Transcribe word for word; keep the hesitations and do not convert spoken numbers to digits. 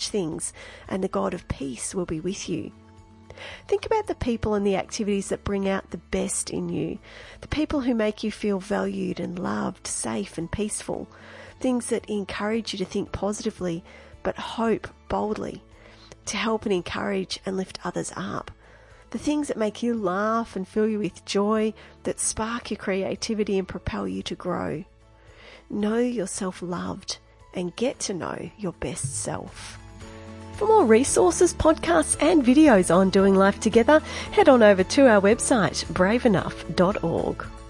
such things, and the God of peace will be with you. Think about the people and the activities that bring out the best in you, the people who make you feel valued and loved, safe and peaceful, things that encourage you to think positively but hope boldly, to help and encourage and lift others up, the things that make you laugh and fill you with joy, that spark your creativity and propel you to grow. Know yourself loved and get to know your best self. For more resources, podcasts and videos on doing life together, head on over to our website, brave enough dot org.